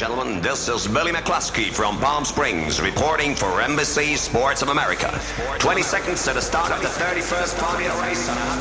gentlemen, this is Billy McCluskey from Palm Springs reporting for Embassy Sports of America. 20 seconds to the start of the 31st Formula race.